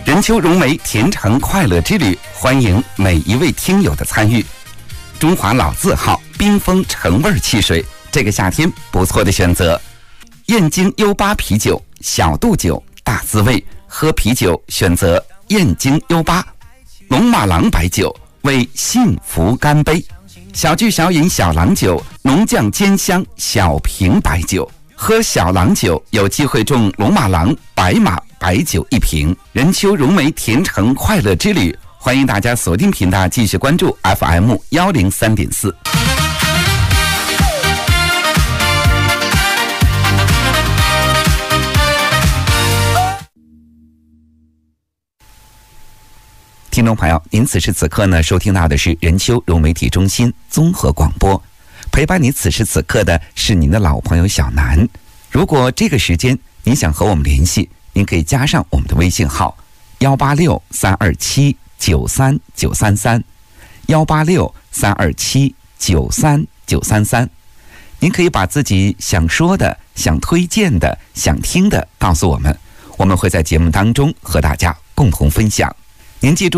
任丘融媒甜橙快乐之旅，欢迎每一位听友的参与。中华老字号冰峰橙味汽水，这个夏天不错的选择。燕京U8啤酒，小度酒，大滋味。喝啤酒选择燕京U8。龙马郎白酒，为幸福干杯。小聚小饮小郎酒，浓酱煎香小瓶白酒。喝小郎酒有机会中龙马郎白马白酒1瓶。任丘融媒甜橙快乐之旅，欢迎大家锁定频道继续关注 FM103.4。听众朋友，您此时此刻呢收听到的是任丘融媒体中心综合广播，陪伴你此时此刻的是您的老朋友小南。如果这个时间您想和我们联系，您可以加上我们的微信号186-327-93933 186-327-93933。您可以把自己想说的、想推荐的、想听的告诉我们，我们会在节目当中和大家共同分享。您记住